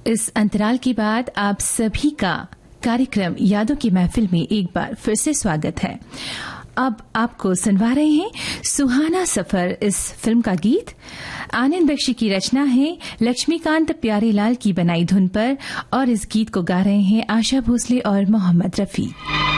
इस अंतराल के बाद आप सभी का कार्यक्रम यादों की महफिल में एक बार फिर से स्वागत है। अब आपको सुनवा रहे हैं सुहाना सफर इस फिल्म का गीत। आनंद बख्शी की रचना है, लक्ष्मीकांत प्यारेलाल की बनाई धुन पर, और इस गीत को गा रहे हैं आशा भोसले और मोहम्मद रफी।